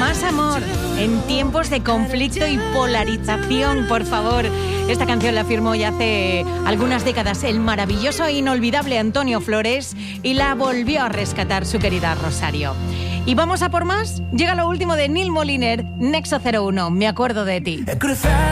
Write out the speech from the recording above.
más amor en tiempos de conflicto y polarización, por favor. Esta canción la firmó ya hace algunas décadas el maravilloso e inolvidable Antonio Flores y la volvió a rescatar su querida Rosario. Y vamos a por más. Llega lo último de Neil Moliner, Nexo 01, Me acuerdo de ti. He cruzado